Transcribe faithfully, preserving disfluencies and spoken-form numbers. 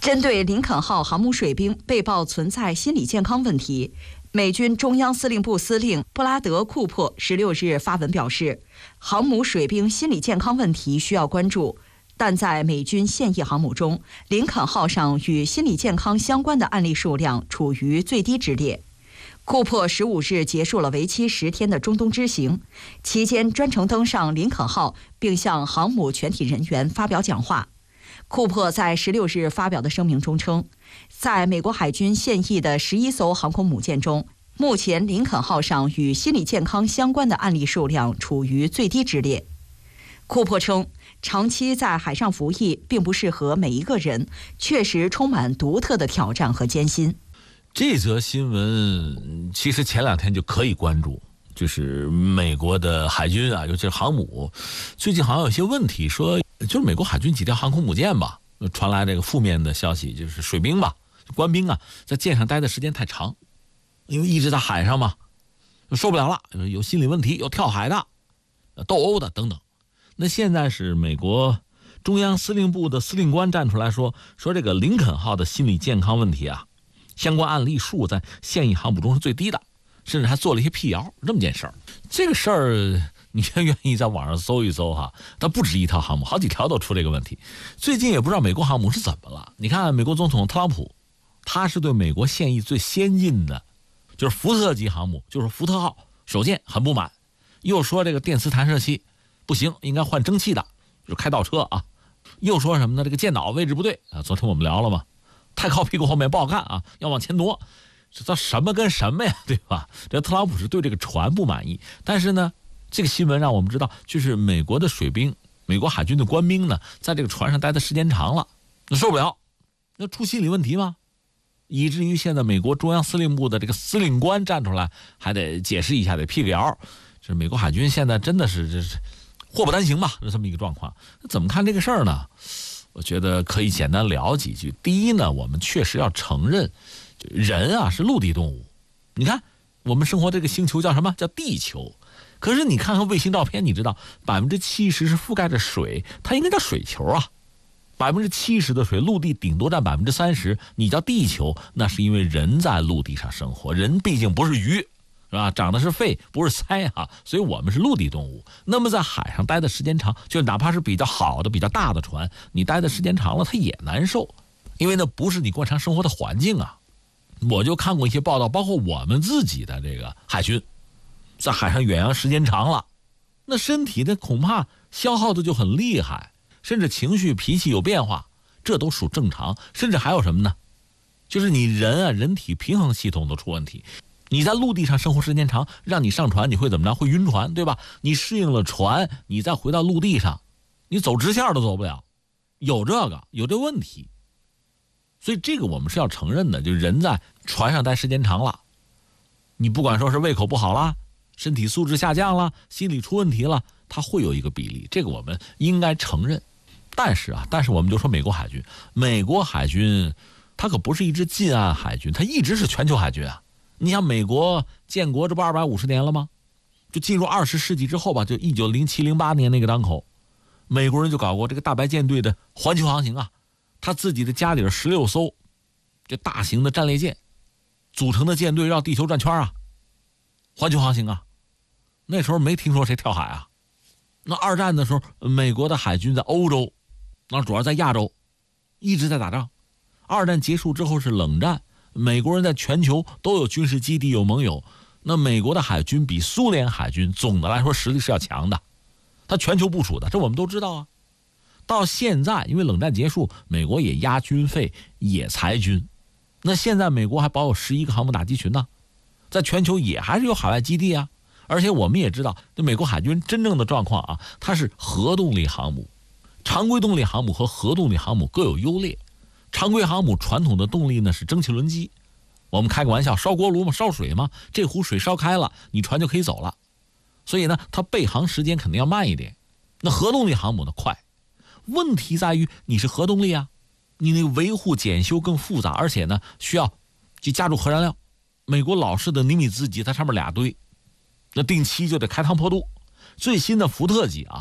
针对林肯号航母水兵被曝存在心理健康问题，美军中央司令部司令布拉德·库珀十六日发文表示，航母水兵心理健康问题需要关注，但在美军现役航母中，林肯号上与心理健康相关的案例数量处于最低之列。库珀十五日结束了为期十天的中东之行，期间专程登上林肯号，并向航母全体人员发表讲话。库珀在十六日发表的声明中称，在美国海军现役的十一艘航空母舰中，目前林肯号上与心理健康相关的案例数量处于最低之列。库珀称，长期在海上服役并不适合每一个人，确实充满独特的挑战和艰辛。 这则新闻其实前两天就可以关注，就是美国的海军啊，尤其是航母，最近好像有些问题，说就是美国海军几条航空母舰吧，传来这个负面的消息，就是水兵吧，官兵啊，在舰上待的时间太长，因为一直在海上嘛，受不了了，有心理问题，有跳海的、斗殴的等等。那现在是美国中央司令部的司令官站出来说，说这个林肯号的心理健康问题啊，相关案例数在现役航母中是最低的，甚至还做了一些辟谣，这么件事儿。这个事儿你愿意在网上搜一搜哈，它不止一条航母，好几条都出这个问题。最近也不知道美国航母是怎么了。你看美国总统特朗普，他是对美国现役最先进的就是福特级航母，就是福特号首舰很不满，又说这个电磁弹射器不行，应该换蒸汽的，就是开倒车啊。又说什么呢？这个舰岛位置不对啊，昨天我们聊了嘛，太靠屁股后面不好看啊，要往前挪。这叫什么跟什么呀，对吧？这特朗普是对这个船不满意，但是呢，这个新闻让我们知道，就是美国的水兵、美国海军的官兵呢，在这个船上待的时间长了，那受不了，那出心理问题吗？以至于现在美国中央司令部的这个司令官站出来，还得解释一下，得辟个谣。这美国海军现在真的是这是祸不单行吧，是这么一个状况。那怎么看这个事儿呢？我觉得可以简单聊几句。第一呢，我们确实要承认，人啊是陆地动物。你看我们生活这个星球叫什么？叫地球。可是你看看卫星照片，你知道百分之七十是覆盖着水，它应该叫水球啊。百分之七十的水，陆地顶多占百分之三十，你叫地球，那是因为人在陆地上生活，人毕竟不是鱼，是吧？长的是肺，不是鳃啊，所以我们是陆地动物。那么在海上待的时间长，就哪怕是比较好的、比较大的船，你待的时间长了，它也难受，因为那不是你惯常生活的环境啊。我就看过一些报道，包括我们自己的这个海军，在海上远洋时间长了，那身体的恐怕消耗的就很厉害，甚至情绪脾气有变化，这都属正常。甚至还有什么呢？就是你人啊，人体平衡系统都出问题。你在陆地上生活时间长，让你上船，你会怎么着？会晕船，对吧？你适应了船，你再回到陆地上，你走直线都走不了，有这个有这问题。所以这个我们是要承认的，就是人在船上待时间长了，你不管说是胃口不好啦，身体素质下降了，心理出问题了，它会有一个比例，这个我们应该承认。但是啊，但是我们就说美国海军，美国海军它可不是一支近岸海军，它一直是全球海军啊。你像美国建国这不二百五十年了吗？就进入二十世纪之后吧，就一九零七零八年那个当口，美国人就搞过这个大白舰队的环球航行啊，他自己的家里十六艘这大型的战列舰组成的舰队绕地球转圈啊，环球航行啊。那时候没听说谁跳海啊。那二战的时候，美国的海军在欧洲，那主要在亚洲一直在打仗。二战结束之后是冷战，美国人在全球都有军事基地，有盟友。那美国的海军比苏联海军总的来说实力是要强的，它全球部署的，这我们都知道啊。到现在因为冷战结束，美国也压军费也裁军，那现在美国还保有十一个航母打击群呢，在全球也还是有海外基地啊。而且我们也知道，这美国海军真正的状况啊，它是核动力航母。常规动力航母和核动力航母各有优劣。常规航母传统的动力呢是蒸汽轮机，我们开个玩笑，烧锅炉嘛，烧水嘛，这壶水烧开了，你船就可以走了。所以呢，它备航时间肯定要慢一点。那核动力航母呢快，问题在于你是核动力啊，你那个维护检修更复杂，而且呢需要去加注核燃料。美国老式的尼米兹级它上面俩堆，那定期就得开膛破肚。最新的福特级啊